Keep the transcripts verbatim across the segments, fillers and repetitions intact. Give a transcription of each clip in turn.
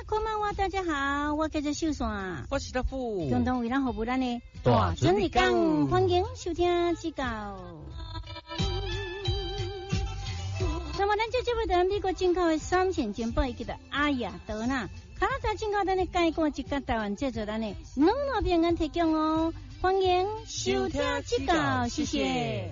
こんばんは，大家好，我叫做秀山， 我是德富， 共同为咱服务咱的大准日讲，欢迎收听指教。那么咱这这位在美国进口的三线煎包，伊叫做阿雅德纳，加拿大进口咱的介过一家台湾制作咱的两老平安提供哦，欢迎收听指教，谢谢。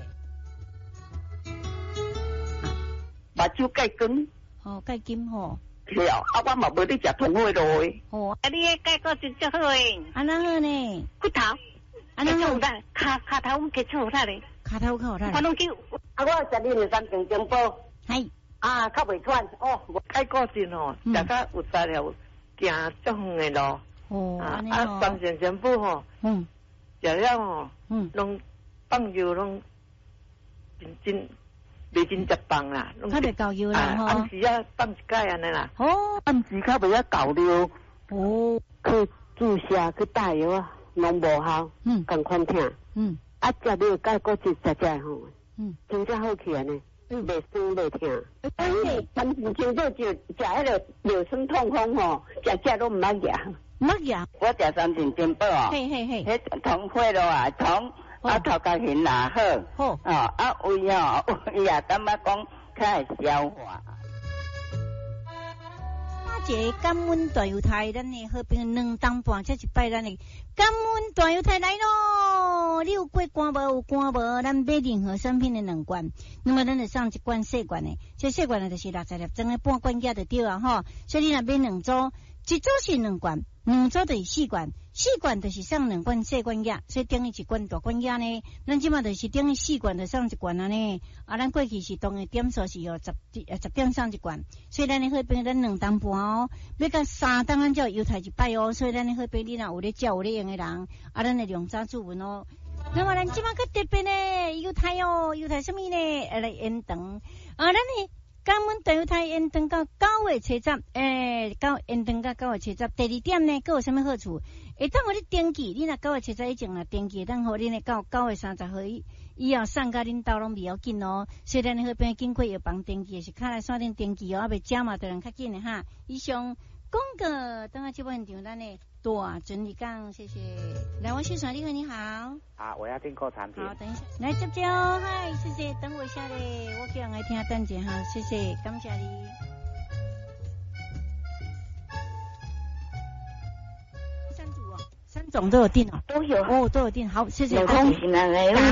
目睭介光， 哦，介金吼。 是哦，啊，我嘛无咧食通火路诶。 哦， 啊，你迄介个真正好诶。 安那好呢？ 骨头， 安那好。 卡卡头我给出来咧。 卡头卡头。 我拢叫，啊，我食你两三斤煎包。 系。 啊，较袂喘。哦，我介个真吼，食较有材料，行足远诶路。 哦，安尼哦。 啊，三线煎包吼。嗯。食了吼。嗯。拢放油拢真真。袂真食饭啦， 较袂够油啦吼。 暗时啊放一解安尼啦。 哦， 暗时较袂晓够了。哦，去注射去打药啊，拢无效。嗯，共款疼。嗯，啊食了解骨质食食吼。嗯，真正好起安尼，袂酸袂疼。但是但是真正就食迄个尿酸痛风吼，食食都毋捌食。 毋捌食？ 我食三斤煎包哦。 嘿嘿嘿。 迄通火咯啊，通。啊，头壳形也好，好哦，啊胃哦，胃也感觉讲较会消化。 啊，这感恩大犹太，咱的好朋友两当半才一摆，咱的感恩大犹太来咯！你有过关无？有关无？咱买任何产品的两罐，那么咱就送一罐细罐的，这细罐的就是六十粒装的半罐价就对啊吼。所以你若买两组，一组是两罐，两组就是四罐。四罐就是送两罐细罐药，所以等于一罐大罐药呢。咱即马就是等于四罐就送一罐啊呢。啊，咱过去是当的点数是哦十呃十点送一罐，所以咱的好朋友咱两当半哦，要到三当咱才犹太一摆哦。所以咱的好朋友你若有咧照有咧用的人，啊，咱的量早注文哦。那么咱即马个特别呢，犹太哦，犹太什么呢？来延长啊，咱呢。感恩大犹太延长到九月七十，诶，到延长到九月七十。第二点呢，佮有啥物好处？会当互你登记，你若九月七十以前若登记，当互你呢到九月三十号以以后送甲恁兜拢袂要紧哦。所以咱好边经过药房登记，是卡来线顶登记哦，啊袂加嘛，就能较紧的哈。以上广告，等下这现场咱的大整理讲，谢谢。来，我秀传你好，你好。 啊，我要订购产品。 好，等一下，来接接哦，嗨，谢谢，等我一下嘞，我叫人来听等者哈，谢谢，感谢你。三组哦，三种都有订哦， 都有哦，都有订，好，谢谢。 有空型的